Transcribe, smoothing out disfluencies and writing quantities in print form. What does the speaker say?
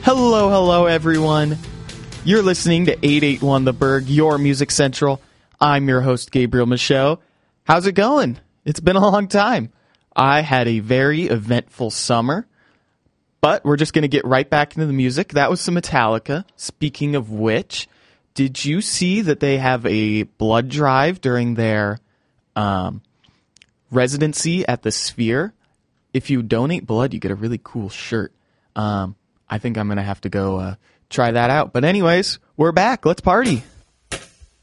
Hello, hello, everyone. You're listening to 881 The Berg, your Music Central. I'm your host, Gabriel Michaud. How's it going? It's been a long time. I had a very eventful summer, but we're just going to get right back into the music. That was some Metallica. Speaking of which, did you see that they have a blood drive during their residency at the Sphere? If you donate blood, you get a really cool shirt. I think I'm going to have to go try that out. But anyways, we're back. Let's party.